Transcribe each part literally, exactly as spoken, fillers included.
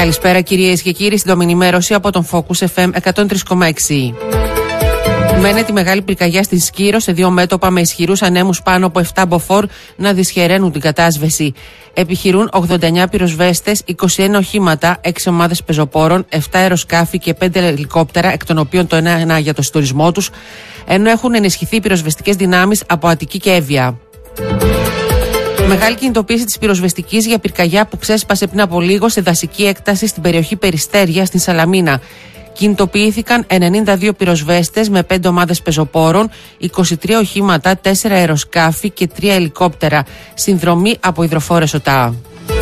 Καλησπέρα κυρίες και κύριοι, στην ενημέρωση από τον Focus εφ εμ εκατόν τρία κόμμα έξι. Μένεται η μεγάλη πυρκαγιά στην Σκύρο σε δύο μέτωπα με ισχυρούς ανέμους πάνω από επτά μποφόρ να δυσχεραίνουν την κατάσβεση. Επιχειρούν ογδόντα εννέα πυροσβέστες, είκοσι ένα οχήματα, έξι ομάδες πεζοπόρων, επτά αεροσκάφη και πέντε ελικόπτερα, εκ των οποίων το ένα για το συντονισμό τους, ενώ έχουν ενισχυθεί οι πυροσβεστικές δυνάμεις από Αττική και Εύβοια. Μεγάλη κινητοποίηση της πυροσβεστικής για πυρκαγιά που ξέσπασε πριν από λίγο σε δασική έκταση στην περιοχή Περιστέρια στην Σαλαμίνα. Κινητοποιήθηκαν ενενήντα δύο πυροσβέστες με πέντε ομάδες πεζοπόρων, είκοσι τρία οχήματα, τέσσερα αεροσκάφη και τρία ελικόπτερα. Συνδρομή από υδροφόρες ΟΤΑ.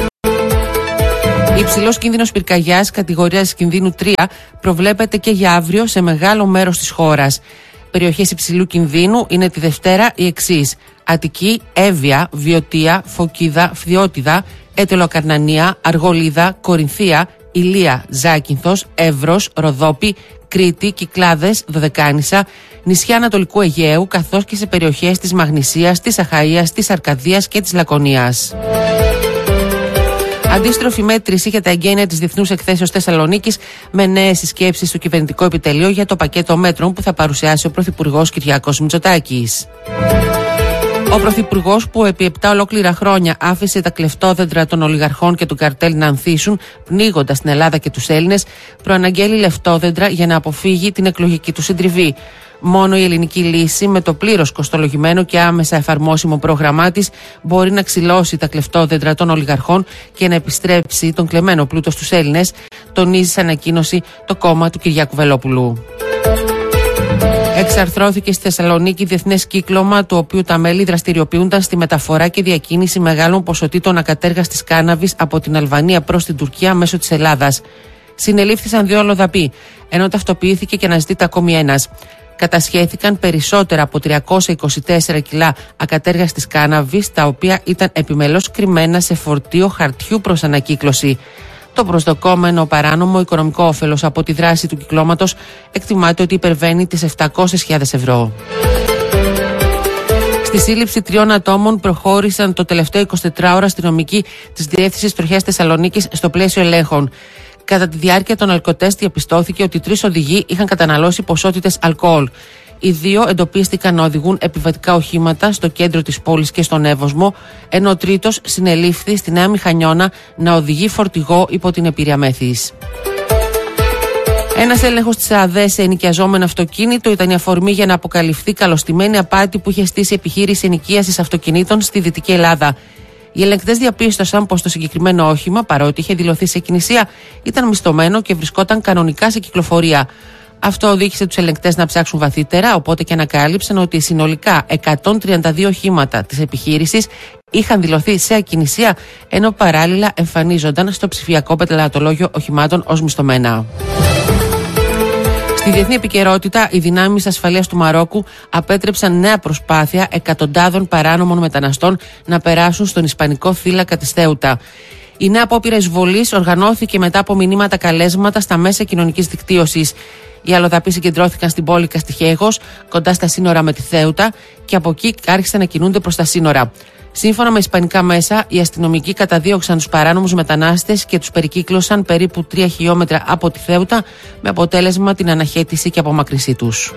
Υψηλός κίνδυνος πυρκαγιάς κατηγορίας κινδύνου τρία προβλέπεται και για αύριο σε μεγάλο μέρος της χώρας. Περιοχές υψηλού κινδύνου είναι τη Δευτέρα οι εξής: Αττική, Εύβοια, Βιωτία, Φωκίδα, Φθιώτιδα, Ετελοκαρνανία, Αργολίδα, Κορινθία, Ηλία, Ζάκυνθος, Εύρος, Ροδόπη, Κρήτη, Κυκλάδες, Δωδεκάνησα, νησιά Ανατολικού Αιγαίου, καθώς και σε περιοχές της Μαγνησίας, της Αχαΐας, της Αρκαδίας και της Λακωνίας. Αντίστροφη μέτρηση για τα εγγένεια της Διεθνούς Εκθέσεως Θεσσαλονίκης, με νέες συσκέψεις στο κυβερνητικό επιτελείο για το πακέτο μέτρων που θα παρουσιάσει ο Πρωθυπουργός Κυριάκος Μητσοτάκης. Ο Πρωθυπουργός, που επί επτά ολόκληρα χρόνια άφησε τα κλεφτόδεντρα των ολιγαρχών και του καρτέλ να ανθίσουν, πνίγοντας την Ελλάδα και τους Έλληνες, προαναγγέλει λεφτόδεντρα για να αποφύγει την εκλογική του συντριβή. Μόνο η ελληνική λύση, με το πλήρως κοστολογημένο και άμεσα εφαρμόσιμο πρόγραμμά της, μπορεί να ξυλώσει τα κλεφτόδεντρα των ολιγαρχών και να επιστρέψει τον κλεμμένο πλούτο στους Έλληνες, τονίζει σε ανακοίνωση το κόμμα του Κυριάκου Βελόπουλου. Εξαρθρώθηκε στη Θεσσαλονίκη διεθνές κύκλωμα, του οποίου τα μέλη δραστηριοποιούνταν στη μεταφορά και διακίνηση μεγάλων ποσοτήτων ακατέργαστης κάναβης από την Αλβανία προς την Τουρκία μέσω της Ελλάδας. Συνελήφθησαν δύο αλλοδαποί, ενώ ταυτοποιήθηκε και αναζητείται ακόμη ένας. Κατασχέθηκαν περισσότερα από τριακόσια είκοσι τέσσερα κιλά ακατέργαστης κάναβης, τα οποία ήταν επιμελώς κρυμμένα σε φορτίο χαρτιού προς ανακύκλωση. Το προσδοκόμενο παράνομο οικονομικό όφελος από τη δράση του κυκλώματος εκτιμάται ότι υπερβαίνει τις επτακόσιες χιλιάδες ευρώ. Στη σύλληψη τριών ατόμων προχώρησαν το τελευταίο εικοσιτετράωρο αστυνομικοί της Διεύθυνσης Τροχέας Θεσσαλονίκης στο πλαίσιο ελέγχων. Κατά τη διάρκεια των αλκοτέστ διαπιστώθηκε ότι τρεις οδηγοί είχαν καταναλώσει ποσότητες αλκοόλ. Οι δύο εντοπίστηκαν να οδηγούν επιβατικά οχήματα στο κέντρο της πόλης και στον Εύωσμο, ενώ ο τρίτος συνελήφθη στη Νέα Μηχανιώνα να οδηγεί φορτηγό υπό την επήρεια μέθης. Ένας έλεγχος της ΑΔΕ σε ενοικιαζόμενο αυτοκίνητο ήταν η αφορμή για να αποκαλυφθεί καλωστημένη απάτη που είχε στήσει επιχείρηση ενοικίασης αυτοκινήτων στη Δυτική Ελλάδα. Οι ελεγκτές διαπίστωσαν πως το συγκεκριμένο όχημα, παρότι είχε δηλωθεί σε εκκινησία, ήταν μισθωμένο και βρισκόταν κανονικά σε κυκλοφορία. Αυτό οδήγησε τους ελεγκτές να ψάξουν βαθύτερα, οπότε και ανακάλυψαν ότι συνολικά εκατόν τριάντα δύο οχήματα της επιχείρησης είχαν δηλωθεί σε ακινησία, ενώ παράλληλα εμφανίζονταν στο ψηφιακό πετρελαιοτολόγιο οχημάτων ως μισθωμένα. Στη διεθνή επικαιρότητα, οι δυνάμεις ασφαλείας του Μαρόκου απέτρεψαν νέα προσπάθεια εκατοντάδων παράνομων μεταναστών να περάσουν στον ισπανικό θύλακα της Θέουτα. Η νέα απόπειρα εισβολής οργανώθηκε μετά από μηνύματα καλέσματα στα μέσα κοινωνικής δικτύωσης. Οι αλλοδαποί συγκεντρώθηκαν στην πόλη Καστιχέγος, κοντά στα σύνορα με τη Θέουτα, και από εκεί άρχισαν να κινούνται προς τα σύνορα. Σύμφωνα με ισπανικά μέσα, οι αστυνομικοί καταδίωξαν τους παράνομους μετανάστες και τους περικύκλωσαν περίπου τρία χιλιόμετρα από τη Θέουτα, με αποτέλεσμα την αναχέτηση και απομάκρυνσή τους.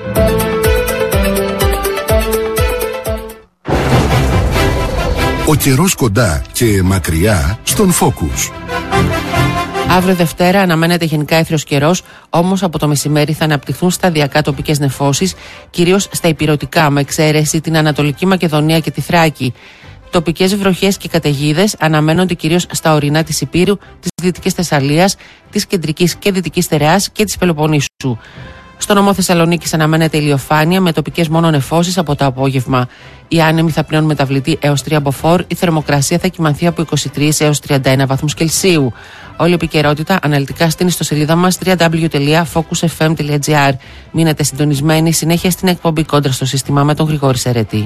Ο καιρός κοντά και μακριά στον Focus. Αύριο Δευτέρα αναμένεται γενικά έθριος καιρός, όμως από το μεσημέρι θα αναπτυχθούν σταδιακά τοπικές νεφώσεις, κυρίως στα ηπειρωτικά, με εξαίρεση την Ανατολική Μακεδονία και τη Θράκη. Τοπικές βροχές και καταιγίδες αναμένονται κυρίως στα ορεινά της Ηπείρου, της Δυτικής Θεσσαλίας, της Κεντρικής και Δυτικής Στερεάς και της Πελοποννήσου. Στο νομό Θεσσαλονίκης αναμένεται ηλιοφάνεια με τοπικές μόνο νεφώσεις από το απόγευμα. Οι άνεμοι θα πλέον μεταβλητή έως τρία μποφόρ, η θερμοκρασία θα κυμανθεί από είκοσι τρεις έως τριάντα ένα βαθμούς Κελσίου. Όλη η επικαιρότητα αναλυτικά στην ιστοσελίδα μας double-u double-u double-u τελεία focus f m τελεία g r. Μείνετε συντονισμένοι, συνέχεια στην εκπομπή Κόντρα στο Σύστημα με τον Γρηγόρη Σερέτη.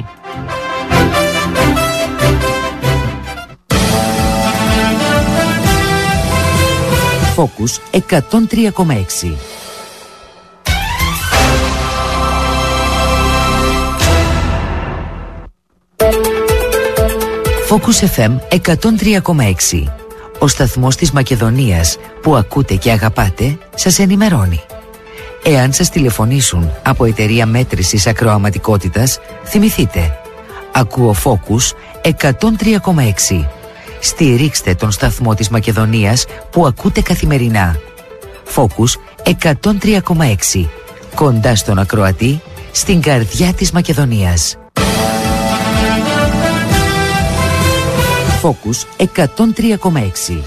Focus εκατόν τρία κόμμα έξι. Focus εφ εμ εκατόν τρία κόμμα έξι. Ο σταθμός της Μακεδονίας που ακούτε και αγαπάτε σας ενημερώνει. Εάν σας τηλεφωνήσουν από εταιρεία μέτρησης ακροαματικότητας, θυμηθείτε. Ακούω Focus εκατόν τρία κόμμα έξι. Στηρίξτε τον σταθμό της Μακεδονίας που ακούτε καθημερινά. Focus εκατόν τρία κόμμα έξι. Κοντά στον ακροατή, στην καρδιά της Μακεδονίας. Focus εκατόν τρία κόμμα έξι.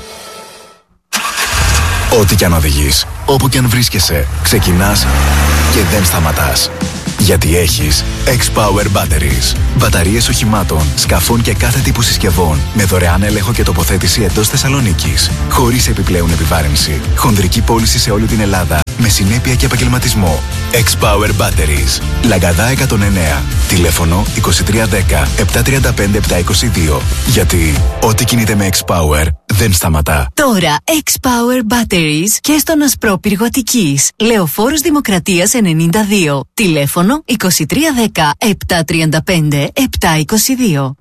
Ό,τι κι αν οδηγείς, όπου κι αν βρίσκεσαι, ξεκινάς και δεν σταματάς. Γιατί έχεις X-Power Batteries. Μπαταρίες οχημάτων, σκαφών και κάθε τύπου συσκευών με δωρεάν έλεγχο και τοποθέτηση εντός Θεσσαλονίκης. Χωρίς επιπλέον επιβάρυνση. Χονδρική πώληση σε όλη την Ελλάδα. Με συνέπεια και επαγγελματισμό. X-Power Batteries. Λαγκαδά εκατόν εννέα. Τηλέφωνο είκοσι τρία δέκα επτακόσια τριάντα πέντε επτακόσια είκοσι δύο. Γιατί ό,τι κινείται με X-Power δεν σταματά. Τώρα X-Power Batteries και στον Ασπρόπυργο Αττικής. Λεωφόρος Δημοκρατίας ενενήντα δύο. Τηλέφωνο είκοσι τρία δέκα επτακόσια τριάντα πέντε επτακόσια είκοσι δύο.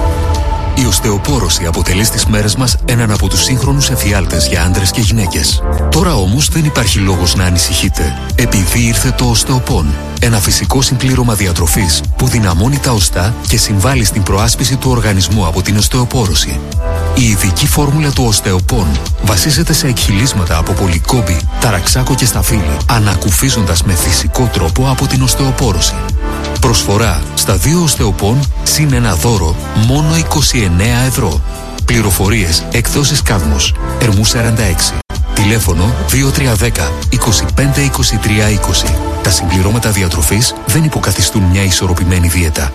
Η οστεοπόρωση αποτελεί στις μέρες μας έναν από τους σύγχρονους εφιάλτες για άντρες και γυναίκες. Τώρα όμως δεν υπάρχει λόγος να ανησυχείτε, επειδή ήρθε το Οστεοπόν. Ένα φυσικό συμπλήρωμα διατροφής που δυναμώνει τα οστά και συμβάλλει στην προάσπιση του οργανισμού από την οστεοπόρωση. Η ειδική φόρμουλα του Οστεοπόν βασίζεται σε εκχυλίσματα από πολυκόμπη, ταραξάκο και σταφύλι, ανακουφίζοντας με φυσικό τρόπο από την οστεοπόρωση. Προσφορά στα δύο Οστεοπόν συν ένα δώρο μόνο είκοσι εννέα ευρώ. Πληροφορίες εκδόσεις Κάδμος, Ερμού σαράντα έξι. Τηλέφωνο δύο τρία δέκα είκοσι πέντε είκοσι τρία είκοσι. Τα συμπληρώματα διατροφής δεν υποκαθιστούν μια ισορροπημένη δίαιτα.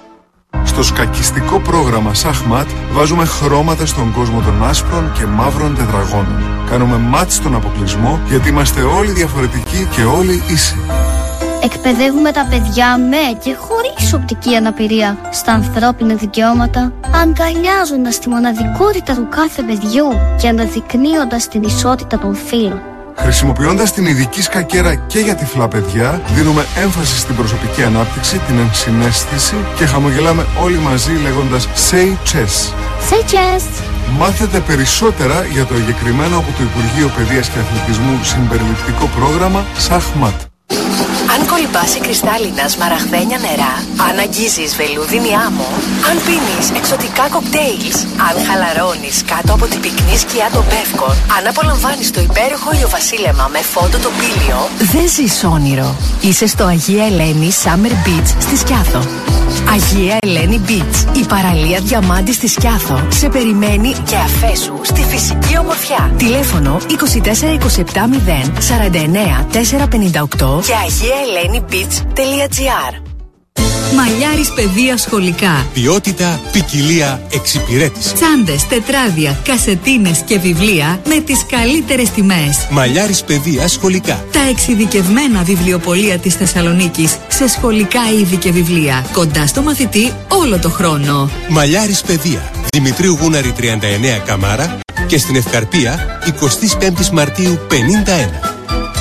Στο σκακιστικό πρόγραμμα Σαχμάτ βάζουμε χρώματα στον κόσμο των άσπρων και μαύρων τετραγώνων. Κάνουμε μάτς στον αποκλεισμό γιατί είμαστε όλοι διαφορετικοί και όλοι ίσοι. Εκπαιδεύουμε τα παιδιά με και χωρίς οπτική αναπηρία στα ανθρώπινα δικαιώματα, αγκαλιάζοντας τη μοναδικότητα του κάθε παιδιού και αναδεικνύοντας την ισότητα των φύλων. Χρησιμοποιώντας την ειδική σκακέρα και για τυφλά παιδιά, δίνουμε έμφαση στην προσωπική ανάπτυξη, την ενσυναίσθηση και χαμογελάμε όλοι μαζί λέγοντας Say Chess. Say Chess! Μάθετε περισσότερα για το εγκεκριμένο από το Υπουργείο Παιδείας και Αθλητισμού συμπεριληπτικό πρόγραμμα Σαχμάτ. Αν κολυμπάσει κρυστάλλινα σμαραγδένια νερά, αν αγγίζεις βελούδινη άμμο, αν πίνεις εξωτικά κοκτέιλς, αν χαλαρώνεις κάτω από την πυκνή σκιά των Πεύκων, αν απολαμβάνεις το υπέροχο ηλιοβασίλεμα με φόντο τοπήλιο, δεν ζεις όνειρο. Είσαι στο Αγία Ελένη Summer Beach στη Σκιάθο. Αγία Ελένη Beach, η παραλία διαμάντη στη Σκιάθο, σε περιμένει και αφέσου στη φυσική ομορφιά. Τηλέφωνο είκοσι τέσσερα είκοσι επτά μηδέν σαράντα εννέα τετρακόσια πενήντα οκτώ και αγία ελένη beach τελεία τζι άρ. Μαλλιάρης παιδεία σχολικά. Ποιότητα, ποικιλία, εξυπηρέτηση. Τσάντες, τετράδια, κασετίνες και βιβλία με τις καλύτερες τιμές. Μαλλιάρης παιδεία σχολικά. Τα εξειδικευμένα βιβλιοπωλεία της Θεσσαλονίκης σε σχολικά είδη και βιβλία. Κοντά στο μαθητή όλο το χρόνο. Μαλλιάρης παιδεία. Δημητρίου Γούναρη τριάντα εννέα Καμάρα και στην Ευκαρπία εικοστή πέμπτη Μαρτίου πενήντα ένα.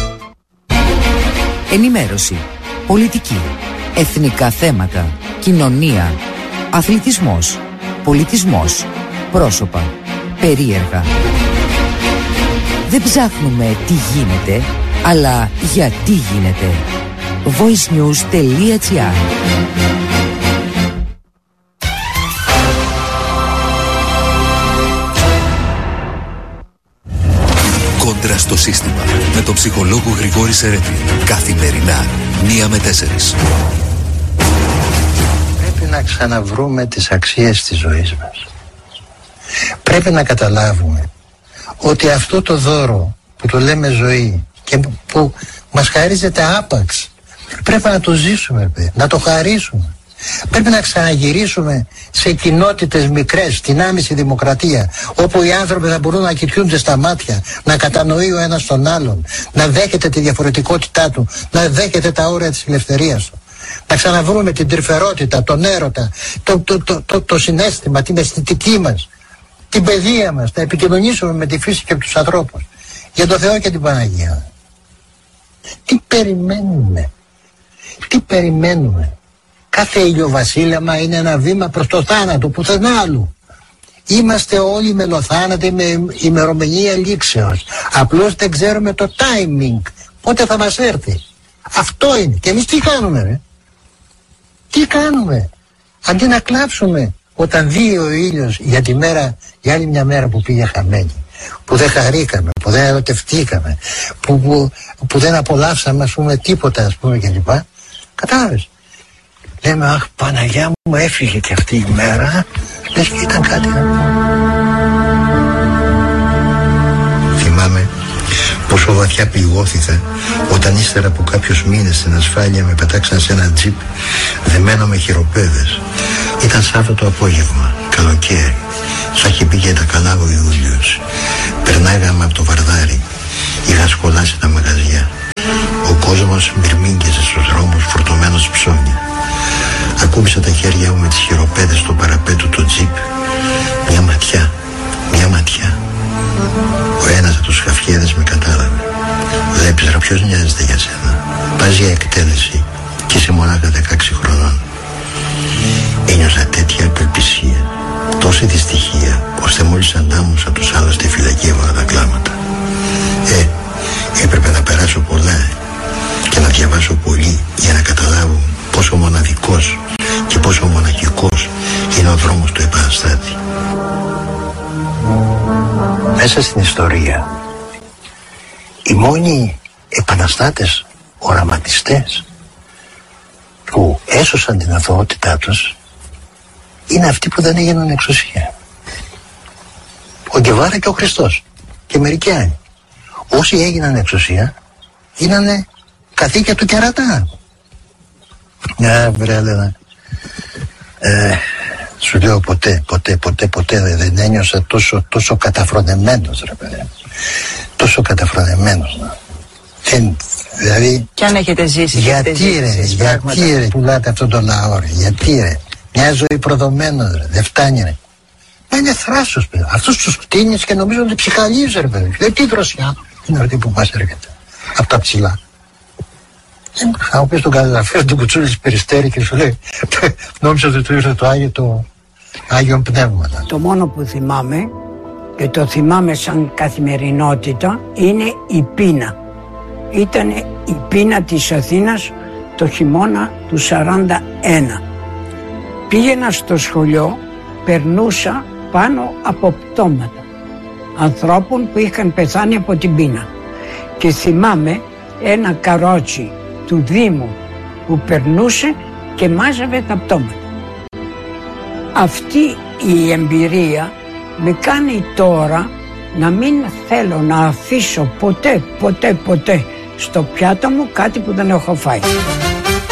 Ενημέρωση, πολιτική, εθνικά θέματα, κοινωνία, αθλητισμός, πολιτισμός, πρόσωπα, περίεργα. Δεν ψάχνουμε τι γίνεται, αλλά γιατί γίνεται. voice news τελεία τζι άρ. Κόντρα στο σύστημα με τον ψυχολόγο Γρηγόρη Σερέτη. Καθημερινά, μία με τέσσερις. Πρέπει να ξαναβρούμε τις αξίες της ζωής μας. Πρέπει να καταλάβουμε ότι αυτό το δώρο που το λέμε ζωή και που μας χαρίζεται άπαξ, πρέπει να το ζήσουμε, να το χαρίσουμε. Πρέπει να ξαναγυρίσουμε σε κοινότητες μικρές, στην άμεση δημοκρατία, όπου οι άνθρωποι θα μπορούν να κοιτούνται στα μάτια, να κατανοεί ο ένας τον άλλον, να δέχεται τη διαφορετικότητά του, να δέχεται τα όρια της ελευθερίας του. Να ξαναβρούμε την τρυφερότητα, τον έρωτα, το, το, το, το, το συναίσθημα, την αισθητική μας, την παιδεία μας, να επικοινωνήσουμε με τη φύση και τους ανθρώπους. Για το Θεό και την Παναγία. Τι περιμένουμε, τι περιμένουμε. Κάθε ηλιοβασίλεμα είναι ένα βήμα προς το θάνατο, πουθενά άλλου. Είμαστε όλοι μελοθάνατοι με ημερομηνία λήξεως. Απλώς δεν ξέρουμε το timing, πότε θα μας έρθει. Αυτό είναι. Και εμείς τι κάνουμε, ρε? Τι κάνουμε? Αντί να κλάψουμε όταν δει ο ήλιος για τη μέρα, για άλλη μια μέρα που πήγε χαμένη, που δεν χαρήκαμε, που δεν ερωτευτήκαμε, που, που, που δεν απολαύσαμε, ας πούμε, τίποτα, ας πούμε, κλπ. Κατάλαβες? Λέμε, αχ, Παναγιά μου, έφυγε και αυτή η μέρα. Λες και ήταν κάτι. Θυμάμαι πόσο βαθιά πληγώθηκα όταν ύστερα από κάποιους μήνες στην ασφάλεια με πετάξαν σε ένα τζιπ δεμένο με χειροπέδες. Ήταν Σάββατο απόγευμα, καλοκαίρι. Θα είχε πήγε τα καλά ο Ιούλιος. Περνάγαμε από το Βαρδάρι. Είχα σκολάσει τα μαγαζιά. Ο κόσμος μυρμήγκεζε στους δρόμους φορτωμένος ψώνια. Ακούμπησα τα χέρια μου με τις χειροπέδες στο παραπέτου του τζιπ. Μια ματιά, μια ματιά. Ο ένας από τους χαφιέδες με κατάλαβε. Βλέπεις, ρε, ποιος νοιάζεται για σένα? Πας για εκτέλεση και είσαι μονάχα δεκαέξι χρονών. Ένιωσα τέτοια απελπισία, τόση δυστυχία, ώστε μόλις αντάμωσα τους άλλους στη φυλακή έβαλα τα κλάματα. Ε, έπρεπε να περάσω πολλά και να διαβάσω πολύ για να καταλάβω πόσο μοναδικός και πόσο μοναχικός είναι ο δρόμος του επαναστάτη. Μέσα στην ιστορία, οι μόνοι επαναστάτες οραματιστές που έσωσαν την αθωότητά τους είναι αυτοί που δεν έγιναν εξουσία. Ο Γκεβάρα και ο Χριστός και μερικοί άλλοι. Όσοι έγιναν εξουσία γίνανε καθήκια του κερατά. Ναι, βρε, Έλενα. Ε, σου λέω ποτέ, ποτέ, ποτέ, ποτέ δεν ένιωσα τόσο, τόσο καταφρονεμένος, ρε παιδί. Τόσο καταφρονεμένος. Δεν, δηλαδή... Κι αν έχετε ζήσει, γιατί έχετε ρε, ζήσει, γιατί πράγματα. ρε, πουλάτε αυτόν τον λαό, ρε, γιατί ρε. Μια ζωή προδομένος, ρε, δεν φτάνει, ρε. Μα είναι θράσος, παιδί. Αυτούς τους φτύνεις και νομίζω ότι ψυχαλίζει, ρε, παιδί. Λέει, τι δροσιά είναι αυτή που μας έρχεται. Από τα ψηλά. Θα μου πεις τον καταγραφείο του Κουτσούλης Περιστέρη και σου λέει, νόμιζα ότι του ήρθε το Άγιο, το Άγιον Πνεύματα. Το μόνο που θυμάμαι, και το θυμάμαι σαν καθημερινότητα, είναι η πείνα. Ήταν η πείνα της Αθήνας το χειμώνα του σαράντα ένα. Πήγαινα στο σχολείο, περνούσα πάνω από πτώματα ανθρώπων που είχαν πεθάνει από την πείνα. Και θυμάμαι ένα καρότσι του Δήμου που περνούσε και μάζευε τα πτώματα. Αυτή η εμπειρία με κάνει τώρα να μην θέλω να αφήσω ποτέ, ποτέ, ποτέ στο πιάτο μου κάτι που δεν έχω φάει.